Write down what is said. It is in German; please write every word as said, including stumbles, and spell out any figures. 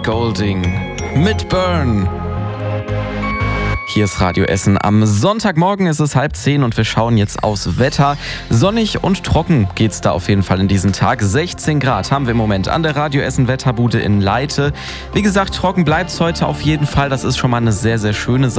Golding mit Burn. Hier ist Radio Essen. Am Sonntagmorgen ist es halb zehn und wir schauen jetzt aufs Wetter. Sonnig und trocken geht's da auf jeden Fall in diesen Tag. sechzehn Grad haben wir im Moment an der Radio Essen Wetterbude in Leite. Wie gesagt, trocken bleibt's heute auf jeden Fall. Das ist schon mal eine sehr, sehr schöne Sache.